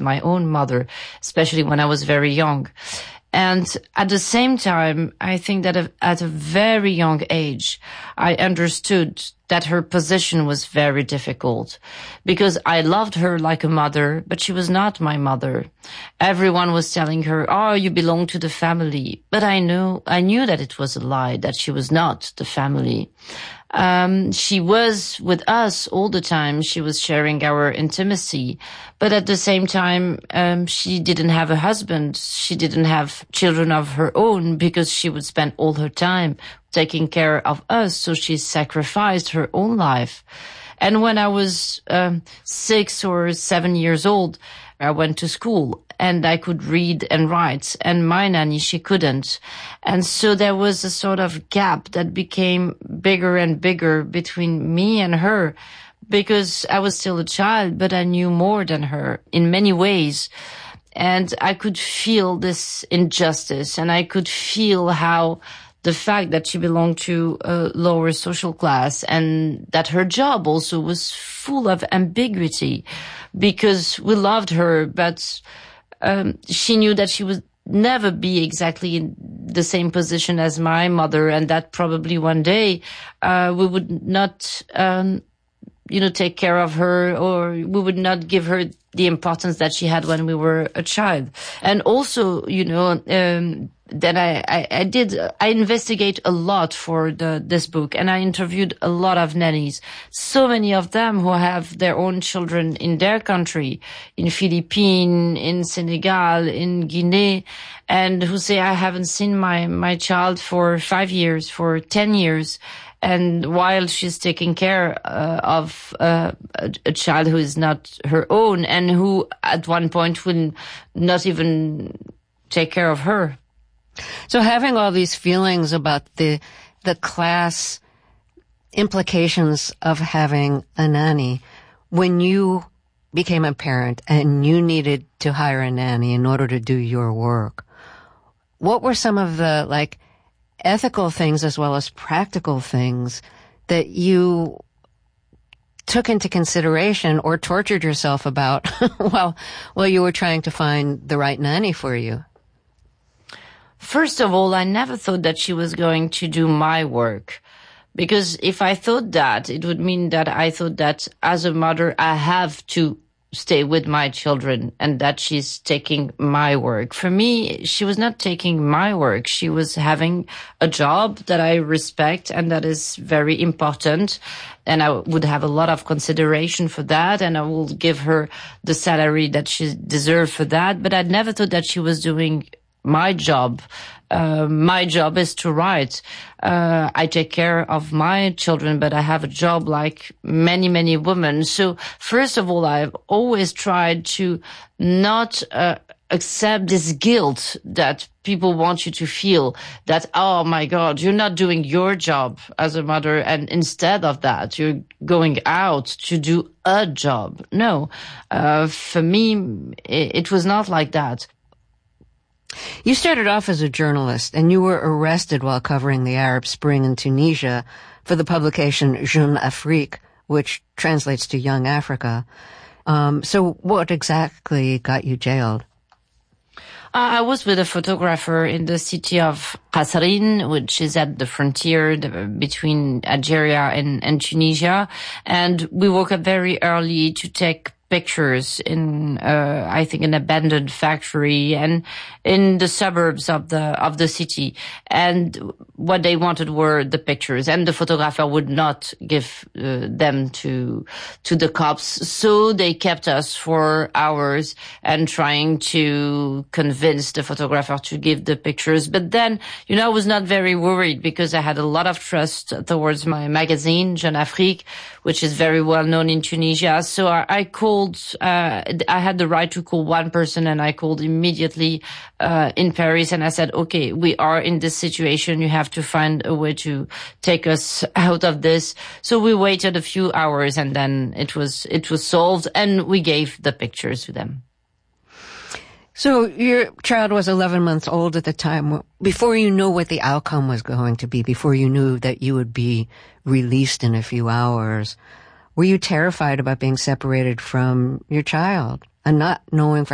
my own mother, especially when I was very young. And at the same time, I think that at a very young age, I understood that her position was very difficult because I loved her like a mother, but she was not my mother. Everyone was telling her, oh, you belong to the family. But I knew that it was a lie, that she was not the family. She was with us all the time. She was sharing our intimacy. But at the same time, she didn't have a husband. She didn't have children of her own because she would spend all her time taking care of us. So she sacrificed her own life. And when I was 6 or 7 years old, I went to school and I could read and write, and my nanny, she couldn't. And so there was a sort of gap that became bigger and bigger between me and her because I was still a child, but I knew more than her in many ways. And I could feel this injustice, and I could feel how the fact that she belonged to a lower social class and that her job also was full of ambiguity because we loved her, but she knew that she would never be exactly in the same position as my mother, and that probably one day we would not take care of her, or we would not give her the importance that she had when we were a child. And also, then I investigate a lot for this book, and I interviewed a lot of nannies. So many of them who have their own children in their country, in Philippines, in Senegal, in Guinea, and who say, I haven't seen my child for 5 years, for 10 years. And while she's taking care of a child who is not her own, and who at one point will not even take care of her. So having all these feelings about the class implications of having a nanny, when you became a parent and you needed to hire a nanny in order to do your work, what were some of the ethical things as well as practical things that you took into consideration or tortured yourself about while you were trying to find the right nanny for you? First of all, I never thought that she was going to do my work, because if I thought that, it would mean that I thought that as a mother, I have to stay with my children and that she's taking my work. For me, she was not taking my work. She was having a job that I respect and that is very important. And I would have a lot of consideration for that. And I will give her the salary that she deserved for that. But I never thought that she was doing my job. My job is to write. I take care of my children, but I have a job like many, many women. So first of all, I've always tried to not accept this guilt that people want you to feel that, oh my God, you're not doing your job as a mother. And instead of that, you're going out to do a job. No, for me, it was not like that. You started off as a journalist, and you were arrested while covering the Arab Spring in Tunisia for the publication Jeune Afrique, which translates to Young Africa. So what exactly got you jailed? I was with a photographer in the city of Kasserine, which is at the frontier between Algeria and Tunisia. And we woke up very early to take pictures in, I think, an abandoned factory and in the suburbs of the city. And what they wanted were the pictures, and the photographer would not give them to the cops. So they kept us for hours and trying to convince the photographer to give the pictures. But then, I was not very worried because I had a lot of trust towards my magazine, Jeune Afrique, which is very well known in Tunisia. So I called, I had the right to call one person, and I called immediately in Paris, and I said, okay, we are in this situation. You have to find a way to take us out of this. So we waited a few hours, and then it was solved, and we gave the pictures to them. So your child was 11 months old at the time. Before you knew what the outcome was going to be, before you knew that you would be released in a few hours, were you terrified about being separated from your child and not knowing for